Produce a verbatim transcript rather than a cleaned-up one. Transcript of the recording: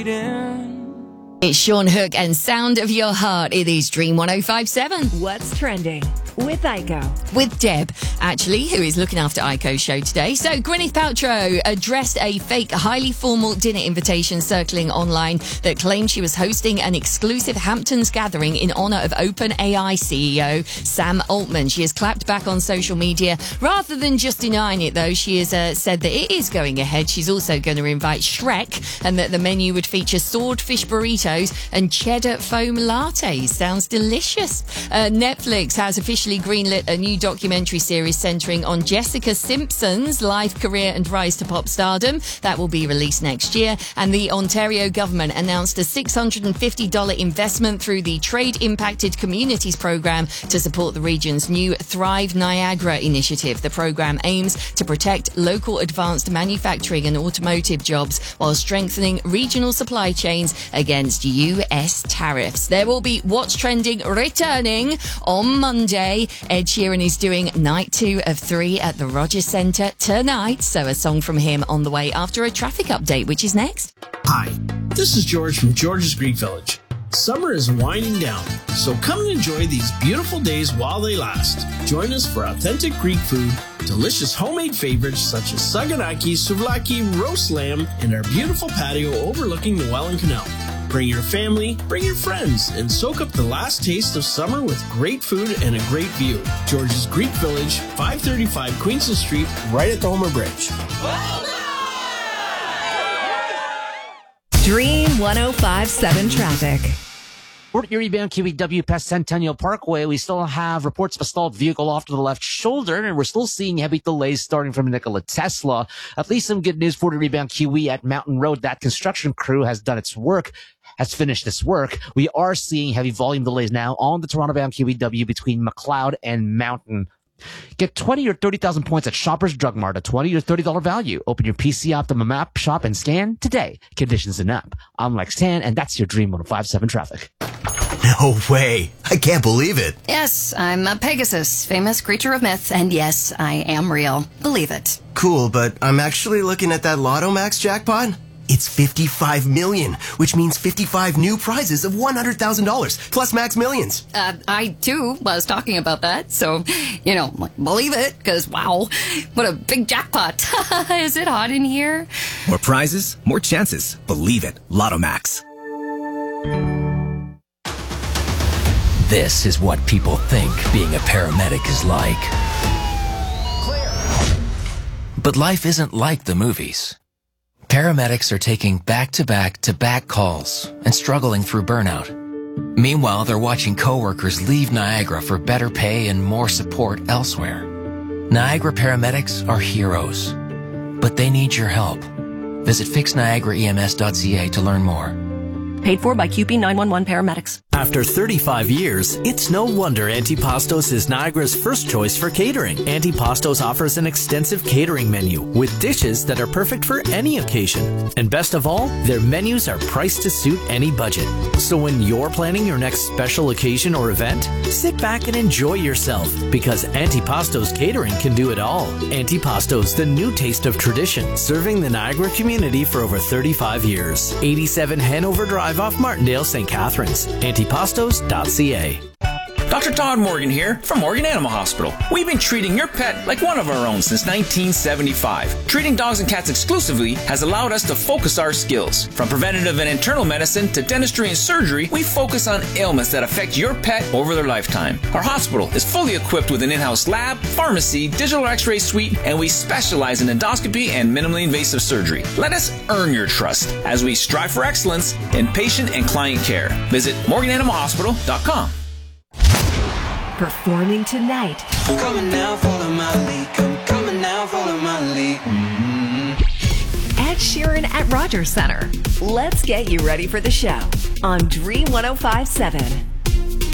It's Sean Hook and Sound of Your Heart. It is Dream one oh five point seven. What's trending with Aiko? With Deb, actually, who is looking after Aiko's show today. So Gwyneth Paltrow addressed a fake, highly formal dinner invitation circling online that claimed she was hosting an exclusive Hamptons gathering in honor of OpenAI C E O Sam Altman. She has clapped back on social media. Rather than just denying it, though, she has uh, said that it is going ahead. She's also going to invite Shrek, and that the menu would feature swordfish burritos and cheddar foam lattes. Sounds delicious. Uh, Netflix has officially greenlit a new documentary series centering on Jessica Simpson's life, career and rise to pop stardom. That will be released next year. And the Ontario government announced a six hundred fifty dollars investment through the Trade Impacted Communities program to support the region's new Thrive Niagara initiative. The program aims to protect local advanced manufacturing and automotive jobs while strengthening regional supply chains against U S tariffs. There will be What's Trending returning on Monday. Ed Sheeran is doing night two of three at the Rogers Centre tonight. So a song from him on the way after a traffic update, which is next. Hi, this is George from George's Greek Village. Summer is winding down, so come and enjoy these beautiful days while they last. Join us for authentic Greek food, delicious homemade favorites such as saganaki, souvlaki, roast lamb, and our beautiful patio overlooking the Welland Canal. Bring your family, bring your friends, and soak up the last taste of summer with great food and a great view. George's Greek Village, five thirty-five Queenston Street, right at the Homer Bridge. Dream one oh five point seven traffic. Port Erie bound Q E W past Centennial Parkway, we still have reports of a stalled vehicle off to the left shoulder, and we're still seeing heavy delays starting from Nikola Tesla. At least some good news, Port Erie bound Q E at Mountain Road. That construction crew has done its work, has finished its work. We are seeing heavy volume delays now on the Toronto bound Q E W between McLeod and Mountain. Get twenty or thirty thousand points at Shoppers Drug Mart, a twenty or thirty dollars value. Open your P C Optimum app, shop, and scan today. Conditions in app. I'm Lex Tan, and that's your Dream one oh five point seven traffic. No way. I can't believe it. Yes, I'm a Pegasus, famous creature of myth, and yes, I am real. Believe it. Cool, but I'm actually looking at that Lotto Max jackpot. It's fifty-five million, which means fifty-five new prizes of one hundred thousand dollars, plus Max Millions. Uh, I, too, was talking about that, so, you know, believe it, because, wow, what a big jackpot. Is it hot in here? More prizes, more chances. Believe it. Lotto Max. This is what people think being a paramedic is like. Clear. But life isn't like the movies. Paramedics are taking back-to-back-to-back calls and struggling through burnout. Meanwhile, they're watching coworkers leave Niagara for better pay and more support elsewhere. Niagara paramedics are heroes, but they need your help. Visit fix niagara E M S dot C A to learn more. Paid for by Q P nine one one Paramedics. After thirty-five years, it's no wonder Antipastos is Niagara's first choice for catering. Antipastos offers an extensive catering menu with dishes that are perfect for any occasion. And best of all, their menus are priced to suit any budget. So when you're planning your next special occasion or event, sit back and enjoy yourself, because Antipastos Catering can do it all. Antipastos, the new taste of tradition, serving the Niagara community for over thirty-five years. eighty-seven Hanover Drive off Martindale, Saint Catharines. Antipastos dot C A. Doctor Todd Morgan here from Morgan Animal Hospital. We've been treating your pet like one of our own since nineteen seventy-five. Treating dogs and cats exclusively has allowed us to focus our skills. From preventative and internal medicine to dentistry and surgery, we focus on ailments that affect your pet over their lifetime. Our hospital is fully equipped with an in-house lab, pharmacy, digital x-ray suite, and we specialize in endoscopy and minimally invasive surgery. Let us earn your trust as we strive for excellence in patient and client care. Visit morgan animal hospital dot com. Performing tonight. I'm coming now, follow my lead. Come coming now, follow my lead. Mm-hmm. Ed Sheeran at Rogers Centre. Let's get you ready for the show on Dream one oh five point seven.